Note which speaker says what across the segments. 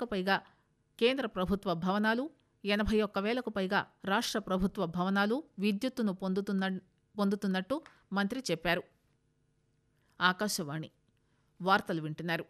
Speaker 1: వేలకు పైగా కేంద్ర ప్రభుత్వ భవనాలు, 81 వేలకు పైగా రాష్ట్ర ప్రభుత్వ భవనాలు విద్యుత్తును పొందుతున్నట్టు మంత్రి చెప్పారు. ఆకాశవాణి వార్తలు వింటున్నారు.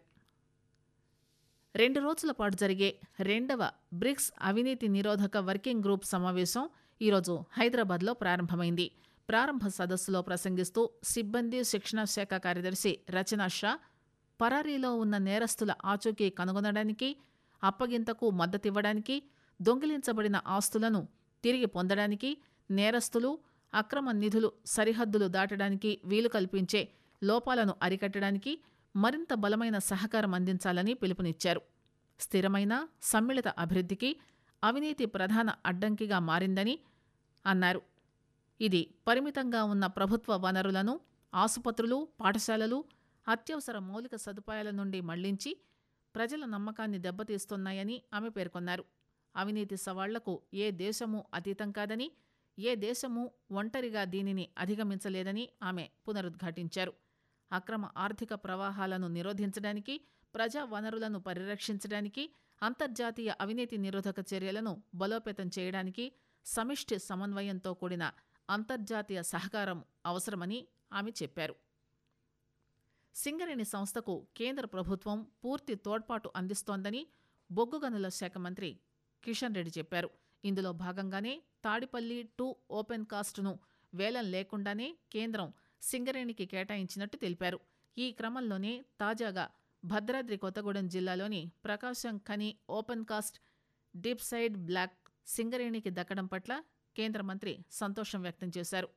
Speaker 1: 2 రోజుల పాటు జరిగే 2వ బ్రిక్స్ అవినీతి నిరోధక వర్కింగ్ గ్రూప్ సమావేశం ఈరోజు హైదరాబాద్లో ప్రారంభమైంది. ప్రారంభ సదస్సులో ప్రసంగిస్తూ సిబ్బంది శిక్షణ శాఖ కార్యదర్శి రచనా షా పరారీలో ఉన్న నేరస్తుల ఆచూకీ కనుగొనడానికి, అప్పగింతకు మద్దతివ్వడానికి, దొంగిలించబడిన ఆస్తులను తిరిగి పొందడానికి, నేరస్తులు అక్రమ నిధులు సరిహద్దులు దాటడానికి వీలు కల్పించే లోపాలను అరికట్టడానికి మరింత బలమైన సహకారం అందించాలని పిలుపునిచ్చారు. స్థిరమైన సమ్మిళిత అభివృద్ధికి అవినీతి ప్రధాన అడ్డంకిగా మారిందని అన్నారు. ఇది పరిమితంగా ఉన్న ప్రభుత్వ వనరులను ఆసుపత్రులు, పాఠశాలలు, అత్యవసర మౌలిక సదుపాయాల నుండి మళ్లించి ప్రజల నమ్మకాన్ని దెబ్బతీస్తున్నాయని ఆమె పేర్కొన్నారు. అవినీతి సవాళ్లకు ఏ దేశమూ అతీతం కాదని, ఏ దేశమూ ఒంటరిగా దీనిని అధిగమించలేదని ఆమె పునరుద్ఘాటించారు. అక్రమ ఆర్థిక ప్రవాహాలను నిరోధించడానికి, ప్రజా వనరులను పరిరక్షించడానికి, అంతర్జాతీయ అవినీతి నిరోధక చర్యలను బలోపేతం చేయడానికి సమిష్టి సమన్వయంతో కూడిన అంతర్జాతీయ సహకారం అవసరమని ఆమె చెప్పారు. సింగరేణి సంస్థకు కేంద్ర ప్రభుత్వం పూర్తి తోడ్పాటు అందిస్తోందని బొగ్గు గనుల శాఖ మంత్రి కిషన్ రెడ్డి చెప్పారు. ఇందులో భాగంగానే తాడిపల్లి 2 ఓపెన్ కాస్ట్ను వేలం లేకుండానే కేంద్రం సింగరేణికి కేటాయించినట్టు తెలిపారు. ఈ క్రమంలోనే తాజాగా భద్రాద్రి కొత్తగూడెం జిల్లాలోని ప్రకాశం Khani open cast deep side black సింగరేణికి దక్కడం పట్ల కేంద్ర మంత్రి సంతోషం వ్యక్తం చేశారు.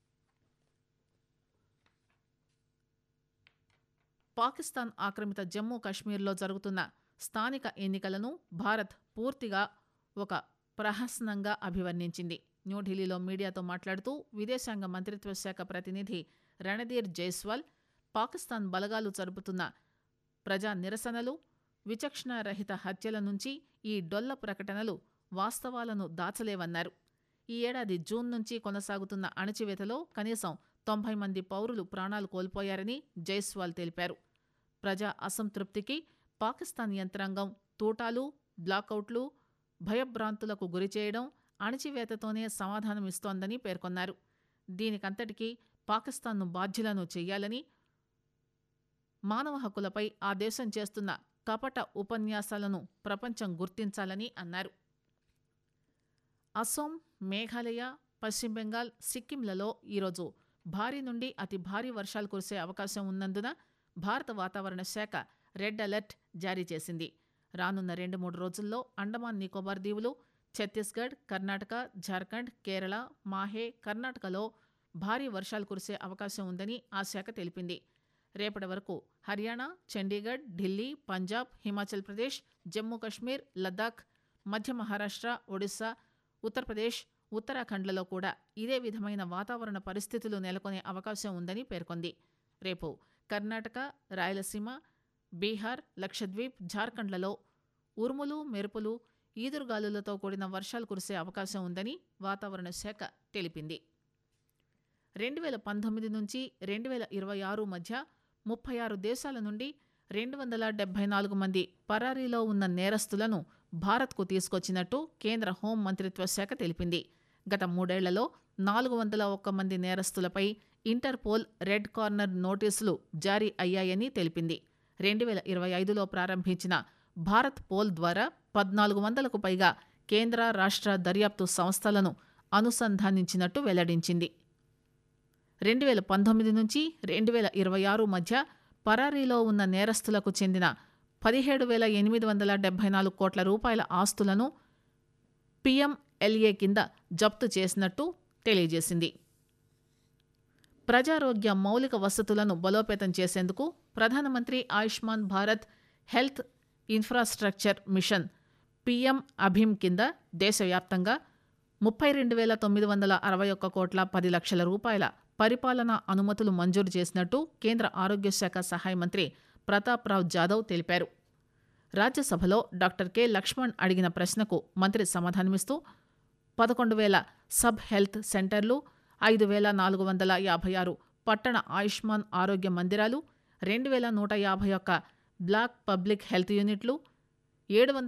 Speaker 1: పాకిస్తాన్ ఆక్రమిత జమ్మూ కాశ్మీర్లో జరుగుతున్న స్థానిక ఎన్నికలను భారత్ పూర్తిగా ఒక ప్రహసనంగా అభివర్ణించింది. న్యూఢిల్లీలో మీడియాతో మాట్లాడుతూ విదేశాంగ మంత్రిత్వ శాఖ ప్రతినిధి రణధీర్ జైస్వాల్ పాకిస్తాన్ బలగాలు జరుపుతున్న ప్రజా నిరసనలు, విచక్షణారహిత హత్యల నుంచి ఈ డొల్ల ప్రకటనలు వాస్తవాలను దాచలేవన్నారు. ఈ ఏడాది జూన్ నుంచి కొనసాగుతున్న అణచివేతలో కనీసం 90 మంది పౌరులు ప్రాణాలు కోల్పోయారని జైస్వాల్ తెలిపారు. ప్రజా అసంతృప్తికి పాకిస్తాన్ యంత్రాంగం తూటాలు, బ్లాకౌట్లు, భయభ్రాంతులకు గురిచేయడం, అణచివేతతోనే సమాధానమిస్తోందని పేర్కొన్నారు. దీనికంతటికీ పాకిస్తాన్ను బాధ్యులను చెయ్యాలని, మానవ హక్కులపై ఆ దేశం చేస్తున్న కపట ఉపన్యాసాలను ప్రపంచం గుర్తించాలని అన్నారు. అసోం, మేఘాలయ, పశ్చిమ బెంగాల్, సిక్కింలలో ఈరోజు భారీ నుండి అతి భారీ వర్షాలు కురిసే అవకాశం ఉన్నందున భారత వాతావరణ శాఖ రెడ్ అలర్ట్ జారీ చేసింది. రానున్న 2-3 రోజుల్లో అండమాన్ నికోబార్ దీవులు, ఛత్తీస్గఢ్, కర్ణాటక, జార్ఖండ్, కేరళ, మాహే, కర్ణాటకలో భారీ వర్షాలు కురిసే అవకాశం ఉందని ఆ శాఖ తెలిపింది. రేపటి వరకు హర్యానా, చండీగఢ్, ఢిల్లీ, పంజాబ్, హిమాచల్ ప్రదేశ్, జమ్మూ కశ్మీర్, లద్దాఖ్, మధ్య మహారాష్ట్ర, ఒడిశా, ఉత్తరప్రదేశ్, ఉత్తరాఖండ్లలో కూడా ఇదే విధమైన వాతావరణ పరిస్థితులు నెలకొనే అవకాశం ఉందని పేర్కొంది. రేపు కర్ణాటక, రాయలసీమ, బీహార్, లక్షద్వీప్, జార్ఖండ్లలో ఉరుములు, మెరుపులు, ఈదురుగాలులతో కూడిన వర్షాలు కురిసే అవకాశం ఉందని వాతావరణ శాఖ తెలిపింది. 2019 నుంచి 2026 మధ్య 36 దేశాల నుండి 274 మంది పరారీలో ఉన్న నేరస్తులను భారత్కు తీసుకొచ్చినట్టు కేంద్ర హోం మంత్రిత్వ శాఖ తెలిపింది. గత 3 ఏళ్లలో 401 మంది నేరస్తులపై ఇంటర్పోల్ రెడ్ కార్నర్ నోటీసులు జారీ అయ్యాయని తెలిపింది. 2025లో ప్రారంభించిన భారత్ పోల్ ద్వారా 1400కు పైగా కేంద్ర, రాష్ట్ర దర్యాప్తు సంస్థలను అనుసంధానించినట్టు వెల్లడించింది. 2019 నుంచి 2026 మధ్య పరారీలో ఉన్న నేరస్తులకు చెందిన 17,874 కోట్ల రూపాయల ఆస్తులను PMLA కింద జప్తు చేసినట్టు తెలియజేసింది. ప్రజారోగ్య మౌలిక వసతులను బలోపేతం చేసేందుకు ప్రధానమంత్రి Ayushman Bharat health infrastructure machine PM-ABHIM కింద దేశవ్యాప్తంగా 32,961 కోట్ల 10 లక్షల రూపాయల పరిపాలనా అనుమతులు మంజూరు చేసినట్టు కేంద్ర ఆరోగ్య శాఖ సహాయ మంత్రి ప్రతాప్ రావ్ జాదవ్ తెలిపారు. రాజ్యసభలో డాక్టర్ కె లక్ష్మణ్ అడిగిన ప్రశ్నకు మంత్రి సమాధానమిస్తూ 11,000 సబ్ హెల్త్ సెంటర్లు, 5,456 పట్టణ ఆయుష్మాన్ ఆరోగ్య మందిరాలు, 2,151 బ్లాక్ పబ్లిక్ హెల్త్ యూనిట్లు, 700